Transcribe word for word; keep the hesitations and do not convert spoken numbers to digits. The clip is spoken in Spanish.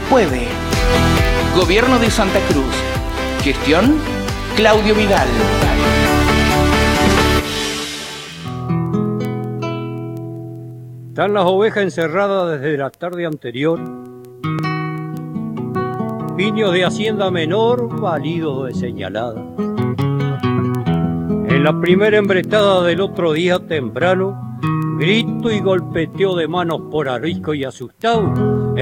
puede. Gobierno de Santa Cruz. Gestión Claudio Vidal. Están las ovejas encerradas desde la tarde anterior. Piños de hacienda menor, validos de señalada. En la primera embretada del otro día temprano, grito y golpeteo de manos por arisco y asustado.